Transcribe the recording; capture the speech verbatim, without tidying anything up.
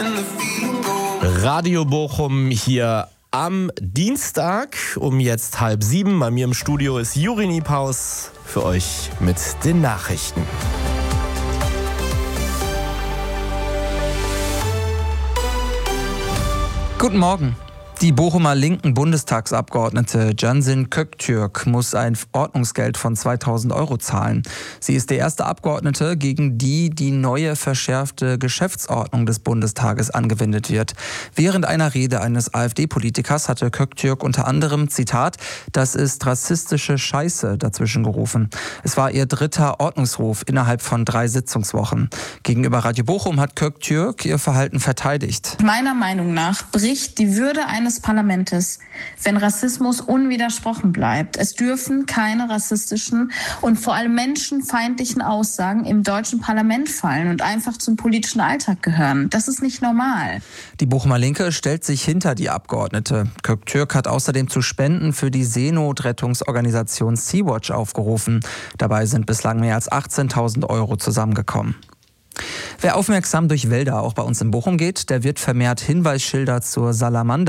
Radio Bochum hier am Dienstag um jetzt halb sieben. Bei mir im Studio ist Juri Niepaus für euch mit den Nachrichten. Guten Morgen. Die Bochumer linken Bundestagsabgeordnete Cansin Köktürk muss ein Ordnungsgeld von zweitausend Euro zahlen. Sie ist die erste Abgeordnete, gegen die die neue verschärfte Geschäftsordnung des Bundestages angewendet wird. Während einer Rede eines AfD-Politikers hatte Köktürk unter anderem, Zitat, „Das ist rassistische Scheiße" dazwischen gerufen. Es war ihr dritter Ordnungsruf innerhalb von drei Sitzungswochen. Gegenüber Radio Bochum hat Köktürk ihr Verhalten verteidigt. Meiner Meinung nach bricht die Würde eines Parlaments, wenn Rassismus unwidersprochen bleibt. Es dürfen keine rassistischen und vor allem menschenfeindlichen Aussagen im deutschen Parlament fallen und einfach zum politischen Alltag gehören. Das ist nicht normal. Die Bochumer Linke stellt sich hinter die Abgeordnete. Köktürk hat außerdem zu Spenden für die Seenotrettungsorganisation Sea-Watch aufgerufen. Dabei sind bislang mehr als achtzehntausend Euro zusammengekommen. Wer aufmerksam durch Wälder auch bei uns in Bochum geht, der wird vermehrt Hinweisschilder zur Salamander